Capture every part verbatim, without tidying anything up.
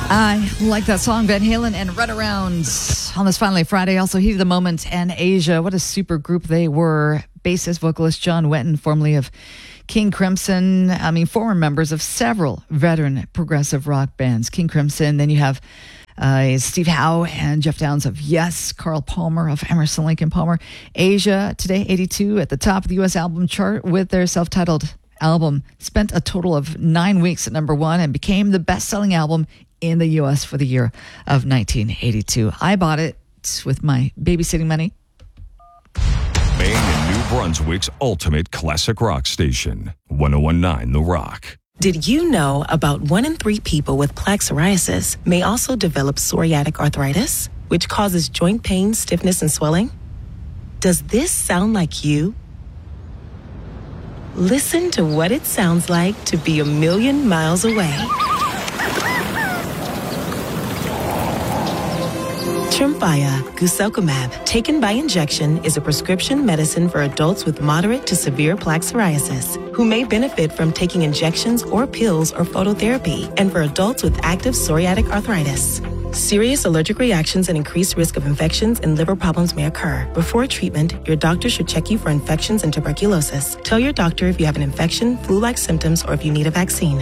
I like that song, Van Halen and Run Around on this Finally Friday. Also, Heat of the Moment and Asia. What a super group they were. Bassist, vocalist John Wetton, formerly of King Crimson. I mean, former members of several veteran progressive rock bands. King Crimson. Then you have uh, Steve Howe and Jeff Downs of Yes. Carl Palmer of Emerson, Lake and Palmer. Asia, today, eighty-two, at the top of the U S album chart with their self-titled album. Spent a total of nine weeks at number one and became the best-selling album in the U S for the year of nineteen eighty-two. I bought it with my babysitting money. Maine and New Brunswick's ultimate classic rock station, one oh one point nine The Rock. Did you know about one in three people with plaque psoriasis may also develop psoriatic arthritis, which causes joint pain, stiffness, and swelling? Does this sound like you? Listen to what it sounds like to be a million miles away. Tremfya guselkumab, taken by injection, is a prescription medicine for adults with moderate to severe plaque psoriasis who may benefit from taking injections or pills or phototherapy, and for adults with active psoriatic arthritis. Serious allergic reactions and increased risk of infections and liver problems may occur. Before treatment, your doctor should check you for infections and tuberculosis. Tell your doctor if you have an infection, flu-like symptoms, or if you need a vaccine.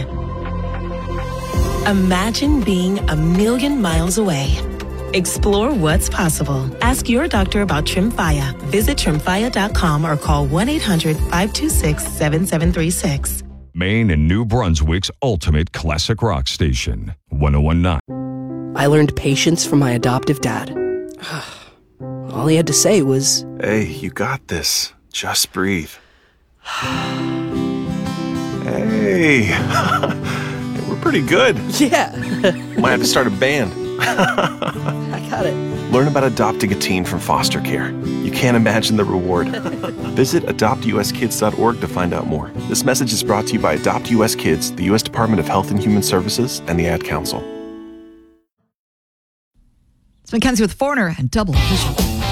Imagine being a million miles away. Explore what's possible. Ask your doctor about Tremfya. Visit tremfya dot com or call one eight hundred five two six seven seven three six. Maine and New Brunswick's ultimate classic rock station, one oh one point nine. I learned patience from my adoptive dad. All he had to say was, "Hey, you got this. Just breathe." Hey, we're pretty good. yeah. Might have to start a band. I got it. Learn about adopting a teen from foster care. You can't imagine the reward. Visit adopt u s kids dot org to find out more. This message is brought to you by Adopt U S Kids, the U S Department of Health and Human Services, and the Ad Council. It's Mackenzie with Foreigner and Double Vision.